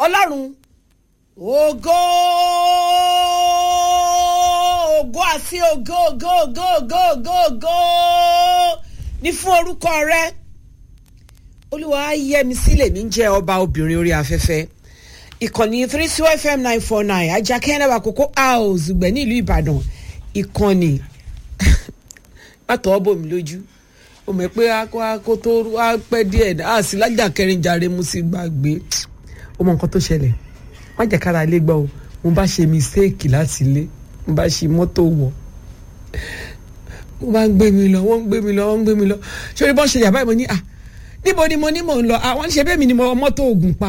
Ọlọ́run ògo àti ògo ní fún orúkọ rẹ. Olúwa yẹmi sílẹ̀ mi jẹ́ ọba obìnrin orí afẹ́fẹ́. Ìkànnì 32 FM 949 Ajakene Bakoko House gbẹ̀ ní ìlú Ìbàdàn. Ìkànnì pàtó ọbọ mi lójú. O mọ̀ pé akó tó wá pẹ́ díẹ̀ sí lájà kẹrin jàre mo sì gbàgbé. O mọ nǹkan tó ṣẹlẹ̀. Má jẹ́ kára lé gbọ́ o. Mo bá ṣe mistake láti ilé. Mo bá ṣe mọ́tò wọ̀. Mo bá ń gbé mi lọ, wọ́n ń gbé mi lọ. Ṣé orí bọ́n ṣe yàbá ìmọ̀ ní níbo ni mo ní mò ń lọ? Àwọn ṣe bẹ́ẹ̀ mi ni mo mọ́tò ògùn pa.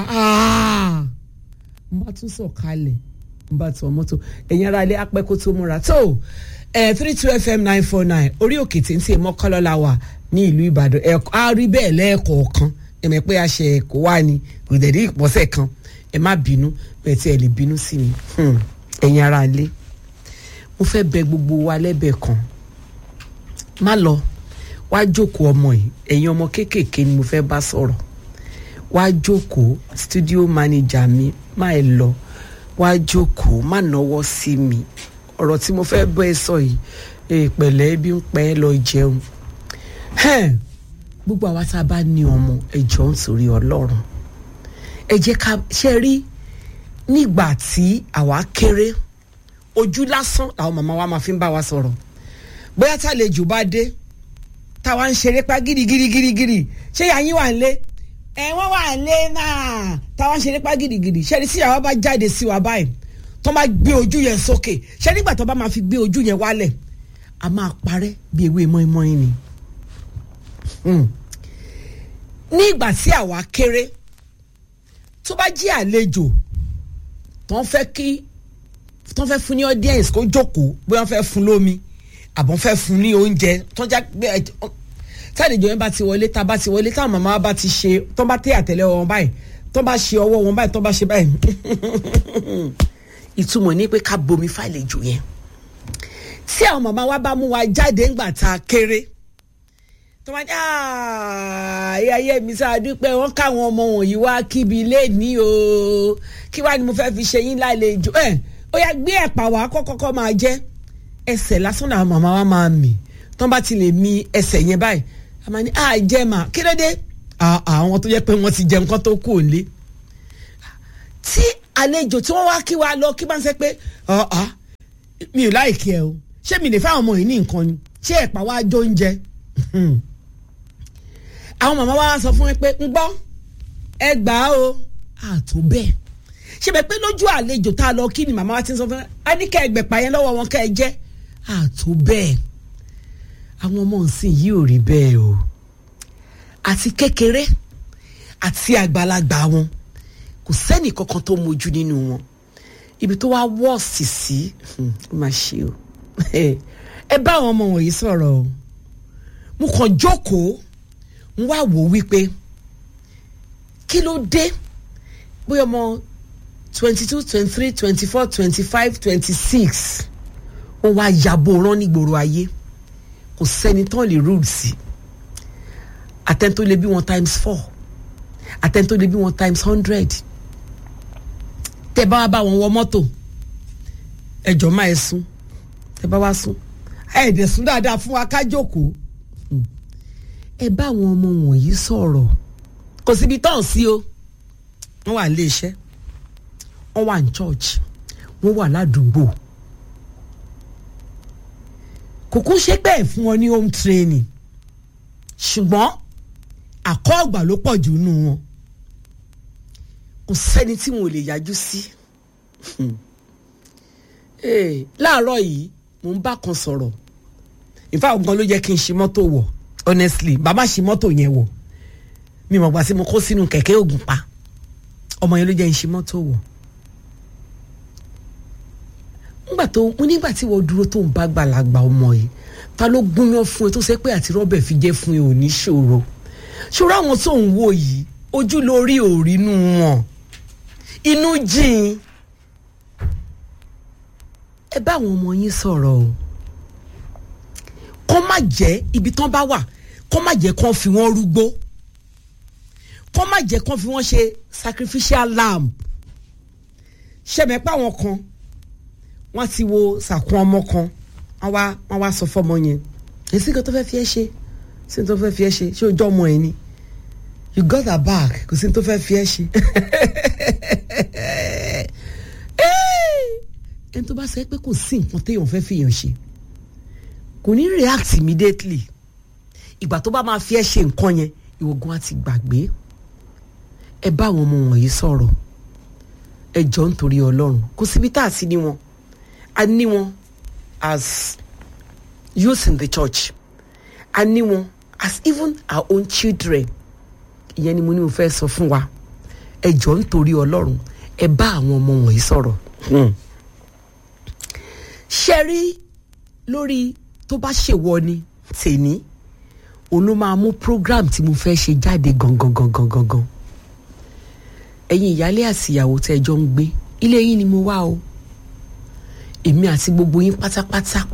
Mo bá tún sọ̀ kalẹ̀. Mo bá tún mọ́tò. Ẹ̀yin ará ilé apẹ́ kó tó múra. Tó 32 FM 949 orí òkè tí ń tì Mọ́kọ́lọ́lá wà ní ìlú Ìbàdàn. A rí bẹ́ẹ̀ lẹ́ẹ̀kọ̀ọ̀kan. Ẹ̀mẹ̀ pé a ṣe ẹ̀kọ́ wá ni kò dẹ̀ rí ìpọ́sẹ̀ kan. Ẹ má bínú bẹ́ẹ̀ tí ẹ lè bínú sí mi. Ẹ̀yin ará ilé. Mo fẹ́ bẹ̀ gbogbo wa lẹ́bẹ̀ kan. Má lọ. Wá jókòó ọmọ yìí. Ẹ̀yin ọmọ kéékèèké ni mo fẹ́ bá sọ̀rọ̀. Wá jókòó studio manager mi má ẹ lọ. Wá jókòó má náwó sí mi. Ọ̀rọ̀ tí mo fẹ́ bọ́ ẹ sọ yìí pẹ̀lẹ́ ebi ń pẹ́ lọ jẹun. Gbogbo àwa tá a bá ní ọmọ ẹ jọ̀ọ́ nítorí Ọlọ́run. Ẹ jẹ́ ká ṣe rí nígbà tí àwa kéré ojú lásán àwọn màmá wa máa fi ń bá wa sọ̀rọ̀. Bóyá tá lè jù bá dé táwa ń ṣeré pa gírígírí ṣé ìyá yín wà nílé? Wọ́n wà nílé náà táwa ń ṣeré pa gírígírí ṣé ní sí àwa bá jáde sí wa báyìí tó máa gbé ojú yẹn sókè ṣé nígbà tó bá máa fi gbé ojú yẹn wálẹ̀ a máa parẹ́ bí ewé mọ́ínmọ́ín ni. Nígbà tí àwa kéré tó bá jí àlejò tó ń fẹ́ fún ní audience kó jókòó bóyá wọ́n fẹ́ fún lómi àbọ̀n fẹ́ fún ní oúnjẹ tó já gbé tàlejò yẹn bá ti wọlé tá bá ti wọlé táwọn màmá bá ti ṣe tó bá tẹ àtẹ́lẹwọ́ wọn báyìí tó bá ṣe ọwọ́ wọn báyìí tó bá ṣe báyìí ìtumọ̀ ní pé ká bomi fàlejò yẹn. Tí àwọn màmá wa bá mú wa jáde ńgbà tá a kéré tó máa ní ayé mi sáà dúpẹ́ wọ́n káwọn ọmọ wọ̀nyí wá kíbi ilé ní o kí wá ni mo fẹ́ fi ṣe yín lálejò ó yá gbé ẹ̀pà wá kọ́kọ́ máa jẹ́ ẹsẹ̀ lásán náà màmá wa máa mì tó bá ti lè mi ẹsẹ̀ yẹn báyìí a máa ní jẹ́ mà kí ló dé àwọn tó jẹ́ pé wọ́n ti jẹ nǹkan tó kù òlé. Tí àlejò tí wọ́n wá kí wa lọ kí bá ń sẹ́ pé mi ò láìkí ẹ o ṣé mi lè fáwọn ọmọ yìí ní nǹkan ni ṣé ẹ̀pà wá jó oúnjẹ. Àwọn màmá wa sọ fún ẹ pé ń gbọ́ ẹ gbà á o àtò bẹ́ẹ̀ ṣe bẹ́ẹ̀ pé lójú àlejò tá a lọ kí ni màmá wa ti ń sọ fún ẹ á ní kẹ́ ẹ gbẹ̀pà yẹn lọ́wọ́ wọn kẹ́ ẹ jẹ́ àtò bẹ́ẹ̀. Àwọn ọmọ nsìn yìí ò rí bẹ́ẹ̀ o àti kékeré àti àgbàlagbà wọn kò sẹ́nì kankan tó mojú nínú wọn ibi tó wá wọ́ọ̀sì sí ó máa ṣe o. Ẹ bá àwọn ọmọ wọ̀nyí sọ̀rọ̀ o mo kàn jókòó ń wá wò wípé kí ló dé bóyá ọmọ 22, 23, 24, 25, 26 wọ́n wá yàbò rán nígboro ayé kò sẹ́ni tán lè rúùlù sí àtẹ́ntó lè bí wọn times 4 àtẹ́ntó lè bí wọn times 100 tẹ́ bá wá bá wọn wọ mọ́tò ẹjọ́ máa ẹ sún tẹ́ bá wá sún ẹ̀ẹ́dẹ̀ sún dáadáa fún wa ká jókòó. Ẹ bá àwọn ọmọ wọ̀nyí sọ̀rọ̀ kò síbi tán sí o wọ́n wà nílé iṣẹ́ wọ́n wà ní church wọ́n wà ládùúgbò kò kún ṣe pé ẹ̀ fún wọn ní home training ṣùgbọ́n àkọ́ọ̀gbà ló pọ̀ jù nù wọn kò sẹ́ni tí wọn ò lè yájú sí. Láàárọ̀ yìí mò ń bá kan sọ̀rọ̀ ìfáwọn gan ló yẹ kí n ṣe mọ́tò wọ̀ honestly bàbá ṣe mọ́tò yẹn wọ̀ mi mọ̀ gbà sí mo kó sínú kẹ̀kẹ́ ògùn pa ọmọ yẹn ló jẹ́ ń ṣe mọ́tò wọ̀. Nígbà tí wọ́n dúró tó ń bá gbàlagbà ọmọ yìí ta ló gúnyán fún ẹ tó ṣe pé àti rọ́bẹ̀ fi jẹ́ fún ẹ ò ní ṣòro àwọn tó ń wò yìí ojú lórí òrínú wọn inú jìn. Ẹ bá àwọn ọmọ yín sọ̀rọ̀ o kó má jẹ́ ibi tán bá wà kó má jẹ́ kán fi wọ́n rúgbó kó má jẹ́ kán fi wọ́n ṣe sacrificial lamb ṣẹ̀mẹ̀ pa àwọn kan wọ́n ti wo sàkún ọmọ kan wọ́n wá sọ fọ́mọ yẹn èsì kan tó fẹ́ fi ẹ́ ṣe sí tó fẹ́ fi ẹ́ ṣe ṣé o jọ́ ọmọ ẹ̀ ni you got her back kò sí tó fẹ́ fi ẹ́ ṣe ẹni tó bá sọ pé kò sí nǹkan téèyàn fẹ́ fi yàn ṣe kò ní react immediately ìgbà tó bá máa fi ẹ́ ṣe nǹkan yẹn ìwọ̀gùn á ti gbàgbé ẹ bá àwọn ọmọ wọ̀nyí sọ̀rọ̀ ẹ jọ̀ọ́ nítorí Ọlọ́run kò síbi tá a sí ní wọn a ní wọn as youth in the church a ní wọn as even our own children ìyẹn ni mo ní mo fẹ́ sọ fún wa ẹ jọ̀ọ́ nítorí Ọlọ́run ẹ bá àwọn ọmọ wọ̀nyí sọ̀rọ̀ ṣe rí lórí tó bá ṣèwọ ni tèmi òun ló máa mú program tí mo fẹ́ ṣe jáde gangan ẹ̀yin ìyálé àti ìyàwó tẹ́ ẹ jọ ń gbé ilé yín ni mo wá o èmi àti gbogbo yín pátápátá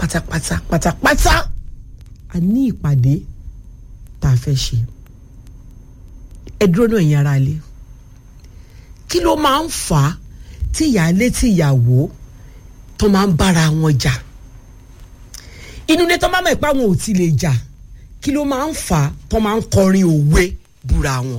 a ní ìpàdé tá a fẹ́ ṣe ẹ dúró náà ẹ̀yin ará ilé kí ló máa ń fà á tí ìyálé tí ìyàwó tó máa ń bára wọn jà inú ilé tó máa mọ̀ pé àwọn ò ti lè jà kí ló máa ń fà á tó máa ń kọrin òwe búra wọn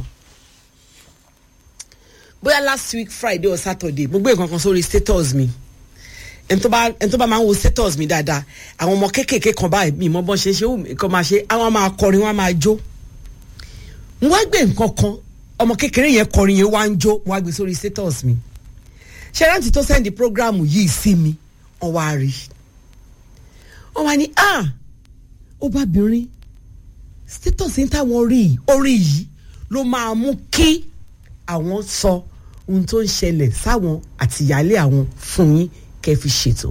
bóyá last week Friday or Saturday mo gbé nǹkan kan sórí status mi ẹni tó bá máa ń wo status mi dáadáa àwọn ọmọ kéékèèké kan báyìí mi mọ bọ́n ṣe nǹkan máa ṣe àwọn máa kọrin wọn máa jó n wá gbé nǹkan kan ọmọ kékeré yẹn kọrin yẹn wá ń jó wá gbé sórí status mi ṣe rántí tó sẹ́ndì program yìí sí mi wọ́n wá rí wọ́n wá ní obìnrin status ń táwọn rí orin yìí ló máa mú kí àwọn sọ ohun tó ń ṣẹlẹ̀ sáwọn àtìyálé àwọn fún yín kẹ́ fi ṣètò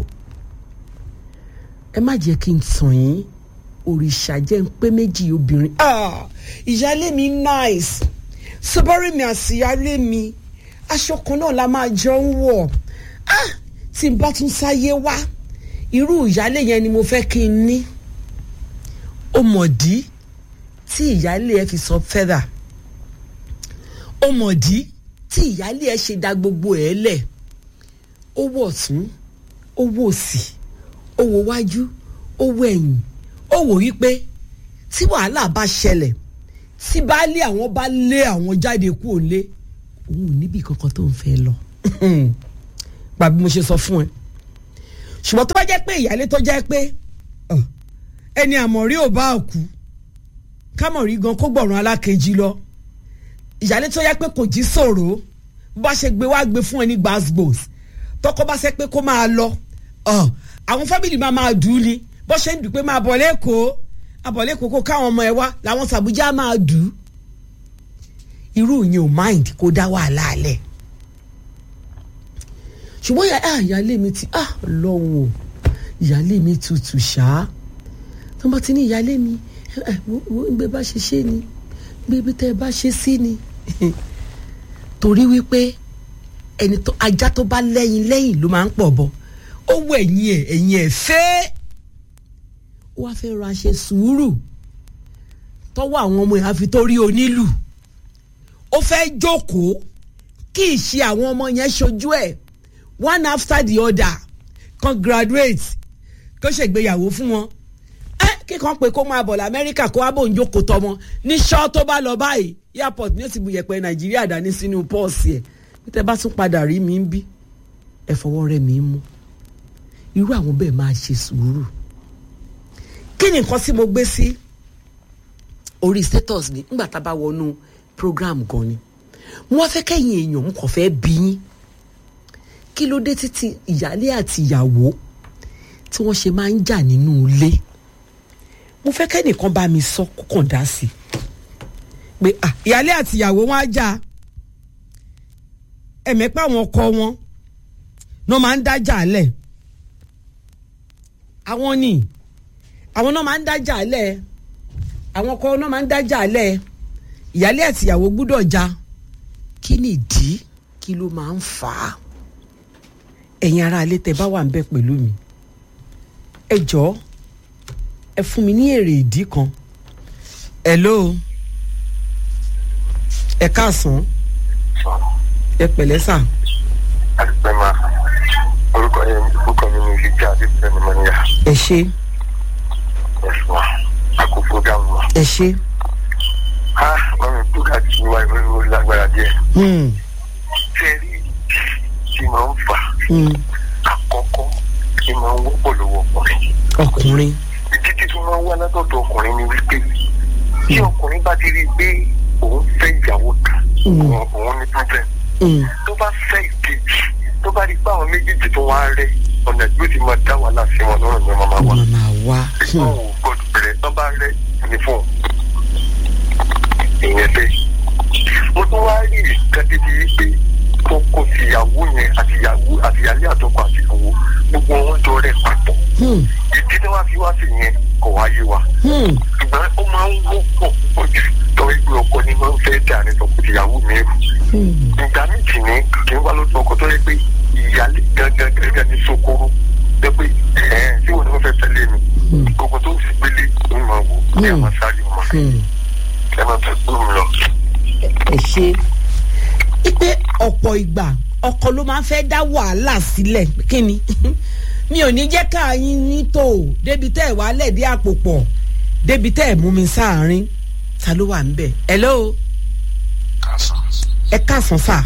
ẹ má jẹ́ kí n tàn yín òrìṣà jẹ́ ń pé méjì obìnrin ìyálé mi nice sọbọ́rí mi àtìyálé mi aṣọ kan náà la máa jọ ń wọ̀ tí n bá tún sáyé wá irú ìyálé yẹn ni mo fẹ́ kí n ní ó mọ̀dí tí ìyálé ẹ fi sọ fẹ́dà ó mọ̀dí tí ìyálé ẹ ṣe dá gbogbo ẹ lẹ̀ ó wọ̀ tún ó wò sí ó wò wájú ó wò ẹ̀yìn ó wò wípé tí wàhálà bá ṣẹlẹ̀ tí baálé àwọn bá lé àwọn jáde kúrò lé òun ò níbi kankan tó ń fẹ́ lọ gbàgbé mo ṣe sọ fún ẹ ṣùgbọ́n tó bá jẹ́ pé ìyálé tó jẹ́ pé ẹni àmọ̀rí ò bá kú kámọ̀rí gan kó gbọ̀ràn alákejì lọ ìyálé tó jẹ́ pé kò jí sọ̀rọ̀ bá ṣe gbé wá gbé fún ẹni gbàsgbòs tọkọ bá ṣe pé kó máa lọ àwọn fámìlì máa dùn ní bó ṣe ń dùn pé máa bọ̀ lẹ́kọ̀ọ́ kó káwọn ọmọ ẹ wá làwọn sàbújá máa dùn irú yẹn ò mind kó dá wàhálà alẹ́ ṣùgbọ́n ìyálé mi ti lọ́wọ́ ìyálé mi tutù ṣá tó bá ti ní ìyálé mi gbé bá ṣe ṣe ni gbé tẹ́ bá ṣe sí ni torí wípé ẹni tó ajá tó bá lẹ́yìn ló máa ń pọ̀ bọ̀ ó wọ ẹ̀yìn ẹ̀ fẹ́ ó wá fẹ́ ra ṣe sùúrù tọ́wọ́ àwọn ọmọ ẹ̀ á fi torí onílù ó fẹ́ jókòó kí ìṣe àwọn ọmọ yẹn ṣojú ẹ̀ one after the other kan graduate kó ṣègbéyàwó fún wọn kíkan pé kó máa bọ̀ lamẹ́ríkà kó wá bò ń jókòó tọmọ ní ṣọ́ tó bá lọ báyìí airport ní ó ti bu yẹ̀pẹ̀ nàìjíríà dání sínú pọ́ọ̀sì ẹ̀ bí tẹ́ bá tún padà rí mi ń bí ẹ fọwọ́ rẹ̀ mi mú irú àwọn bẹ́ẹ̀ máa ṣe sùúrù kí ni nǹkan tí mo gbé sí orí status mi nígbà tá a bá wọnú program gan ni wọ́n fẹ́ kẹ́yìn èèyàn ń kàn fẹ́ bí yín kí ló dé títí ìyálé àti ìyàwó tí wọ́n ṣe máa ń jà nínú ilé mo fẹ́ kẹ́nìkan bá mi sọ kókàn dá sí pé ìyálé àti ìyàwó wọn á jà ẹ̀mẹ́pà àwọn ọkọ wọn náà máa ń dájà lẹ̀ àwọn náà máa ń dájà lẹ̀ àwọn ọkọ náà máa ń dájà lẹ̀ ìyálé àti ìyàwó gbúdọ̀ jà kí ni ìdí kí ló máa ń fà á ẹ̀yin ará ilé tẹ́ bá wà ń bẹ̀ pẹ̀lú mi ẹ jọ̀ọ́ ẹ fún mi ní èrè ìdí kan hello ẹ káàsán ẹ pẹ̀lẹ́ sà. orúkọ mi ní ìjà àdébẹ̀ ni mo ní yà. ẹ ṣe. ẹ̀sùn àkókò dáhùn wa. ẹ ṣe. wọ́n mi tó ká tí wá ìwé lágbára díẹ̀. fẹ́ẹ́rí tí máa ń fà àkọ́kọ́ tí máa ń wọ́pọ̀ lọ́wọ́ ọkùnrin. ìdí tí máa ń wá látọ̀dọ̀ ọkùnrin ni wípé tí ọkùnrin bá ti rí i pé òun fẹ́ ìyàwó kan òun ní problem. tó bá fẹ́ ìkejì tó bá rí i pé àwọn méjèèjì tó wá rẹ̀ ọ̀nà tí ó ti máa dá wàhálà sí wọn lọ́rùn ni wọ́n máa wá. ìgbọ́n ò gbọ́dọ̀ bẹ̀rẹ̀ tó bá rẹ̀ ní fún un. ìyẹn bẹ́ẹ̀. mo tún wá rí ìkan títí wípé kókó tìyàwó yẹn àtìyálé àtọkọ àtìyàwó gbogbo wọn jọ rẹ̀ papọ̀. ìdí tí wọ́n fi wá sí yẹn kò wáyé wa. ṣùgbọ́n ó máa ń wọ́pọ̀ púpọ̀ jù tọ́wé pé ọkọ ni máa ń fẹ́ dà ní tọkọ tìyàwó mi rù. ìgbà méjì ní kí n wá lóṣù ọkọ tó yẹ pé ìyálé gangan ní sokoro pé tí wọn ní wọn fẹ́ tẹ̀lé mi gbogbo tó sì gbélé ní ma wò ní àwọn sáré mọ́ ẹ máa fẹ́ gbó mi lọ. ẹ ṣe pé ọ̀pọ̀ ìgbà ọkọ ló máa ń fẹ́ dá wàhálà sílẹ̀ kí ni mi ò ní jẹ́ ká yín ní tò débi tẹ́ ẹ̀ wá lẹ̀dí àpò pọ̀ débi tẹ́ ẹ̀ mú mi sáàárín ta ló wà ń bẹ̀. hello. ẹ káàsán sà.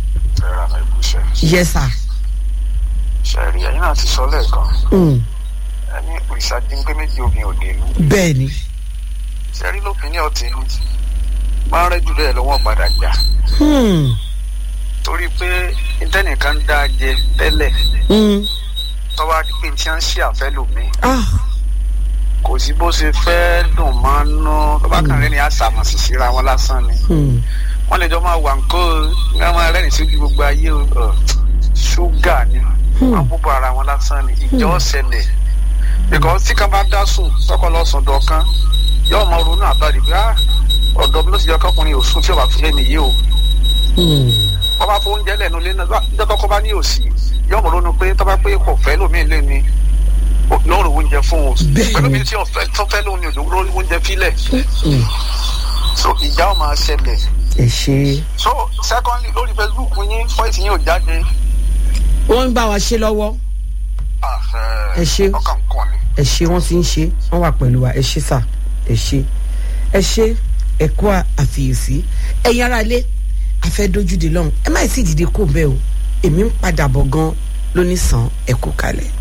yes sir. ṣẹ̀rí ẹ̀yin náà ti sọ lẹ́ẹ̀kan ẹni ìṣàdíngbé méjì obìnrin òde ìlú. bẹ́ẹ̀ ni. ṣẹ̀rí lópin ní ọtí máa ń rẹ́jú bẹ́ẹ̀ lọ́wọ́ padà jà. torí pé ìtẹ́nìkan dá jẹ tẹ́lẹ̀ tọ́wá pé tí wọ́n ń ṣe àfẹ́lòmíì kò sí bó ṣe fẹ́ dùn máa ń ná tó bá kàn rẹ́ ni àṣàmọ̀sí síra wọn lásán ni wọ́n lè jọ máa wà nǹkó ní wọ́n máa rẹ́rìn sójú gbogbo ayé ṣúgà ni wọ́n búbọ̀ ara wọn lásán ni ìjọ ṣẹlẹ̀ because tí kan bá dá sùn tọkọ lọ sùn dọ̀kan yóò mọ ronú àbárí pé ọ̀dọ́ mi ló ti yọ ọkùnrin ò sùn tí ò bá fi lé nìyí o wọ́n bá fún oúnjẹ lẹ́nu lé náà tọ́kọ bá ní òsì yóò mọ ronú pé tọ́ba pé kò fẹ́ lómi lé ni lóòrò oúnjẹ fún un pẹ̀lú mi tí tó fẹ́ lómi òjò lórí oúnjẹ fílẹ̀ so ìjà ò máa ṣẹlẹ̀. ẹ ṣe. so secondly lórí Facebook yín fọ́ìsì yín ò jáde. wọ́n ń bá wa ṣe lọ́wọ́. ẹ ṣe ẹ ṣe wọ́n ti ń ṣe wọ́n wà pẹ̀lú wa ẹ ṣe sà ẹ ṣe ẹ ṣe ẹ̀kọ́ àfiyèsí ẹ̀yin ará ilé afẹ́ dójúde lọ́hùn ẹ má sì dìde kó bẹ́ẹ̀ o èmi ń padà bọ̀ gan lónìí sàn ẹ̀kú kalẹ̀.